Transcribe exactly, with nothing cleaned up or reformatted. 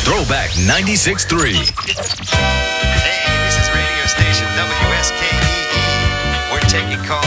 Throwback ninety-six point three. Hey, this is radio station W S K E E. We're taking calls